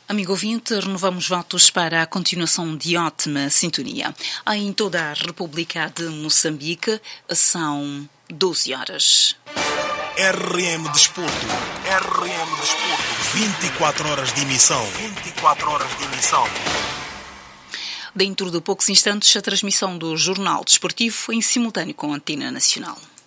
Amigo ouvinte, renovamos votos para a continuação de ótima sintonia. Em toda a República de Moçambique são 12 horas. RM Desporto. 24 horas de emissão. Dentro de poucos instantes, a transmissão do Jornal Desportivo em simultâneo com a Antena Nacional.